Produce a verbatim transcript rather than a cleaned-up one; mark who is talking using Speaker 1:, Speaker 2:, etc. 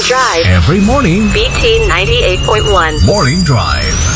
Speaker 1: Drive.
Speaker 2: Every morning.
Speaker 1: B T ninety-eight point one.
Speaker 2: Morning Drive.